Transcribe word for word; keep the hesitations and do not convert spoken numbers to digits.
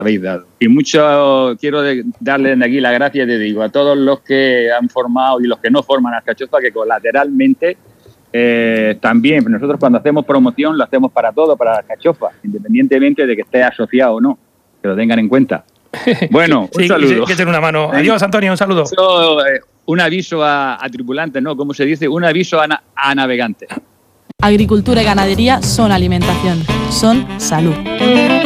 habéis dado. Y mucho quiero de, darle de aquí las gracias, te digo, a todos los que han formado y los que no forman Alcachofa, que colateralmente eh, también, nosotros cuando hacemos promoción lo hacemos para todo, para Alcachofa, independientemente de que esté asociado o no, que lo tengan en cuenta. Bueno, sí, un saludo. Que tener una mano. Adiós, Antonio, un saludo. Eso, eh, un aviso a, a tripulantes, ¿no? ¿Cómo se dice? Un aviso a, na a navegantes. Agricultura y ganadería son alimentación, son salud.